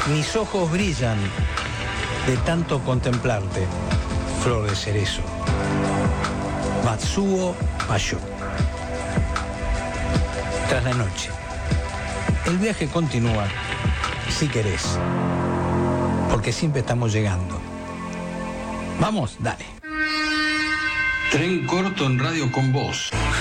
Mis ojos brillan de tanto contemplarte, flor de cerezo. Matsuo Basho. Tras la noche. El viaje continúa, si querés, porque siempre estamos llegando. Vamos, dale. Tren corto en Radio con Vos.